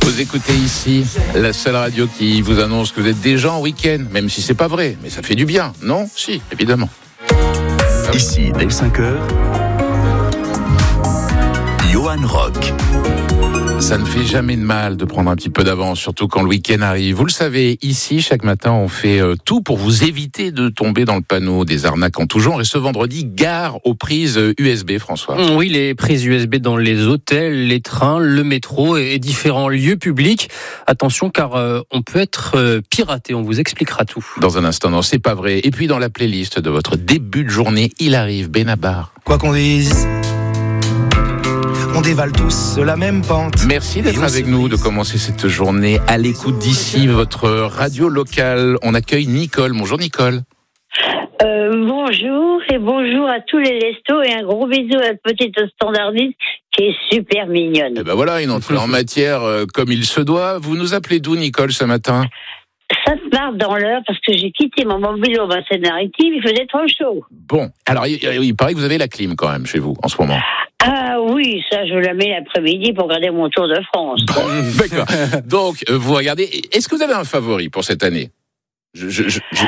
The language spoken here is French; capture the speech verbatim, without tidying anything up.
Vous écoutez ici la seule radio qui vous annonce que vous êtes déjà en week-end, même si c'est pas vrai, mais ça fait du bien, non ? Si, évidemment. Ici, dès cinq heures, Johan Rock. Ça ne fait jamais de mal de prendre un petit peu d'avance, surtout quand le week-end arrive. Vous le savez, ici, chaque matin, on fait euh, tout pour vous éviter de tomber dans le panneau des arnaques en tout genre. Et ce vendredi, gare aux prises U S B, François. Oui, les prises U S B dans les hôtels, les trains, le métro et différents lieux publics. Attention, car euh, on peut être euh, piraté. On vous expliquera tout. Dans un instant, non, c'est pas vrai. Et puis, dans la playlist de votre début de journée, il arrive, Benabar. Quoi qu'on dise, on dévale tous la même pente. Merci d'être avec nous, de commencer cette journée à l'écoute d'ici, votre radio locale. On accueille Nicole. Bonjour Nicole. Euh, bonjour et bonjour à tous les lestos et un gros bisou à la petite standardiste qui est super mignonne. Et ben voilà, une entrée en matière euh, comme il se doit. Vous nous appelez d'où Nicole ce matin ? Ça se marre dans l'heure parce que j'ai quitté mon mobile au bassin maritime, il faisait trop chaud. Bon, alors il, il paraît que vous avez la clim quand même chez vous en ce moment. Ah oui, ça je la mets l'après-midi pour regarder mon Tour de France. Bon, d'accord. Donc, vous regardez, est-ce que vous avez un favori pour cette année ? je, je, je,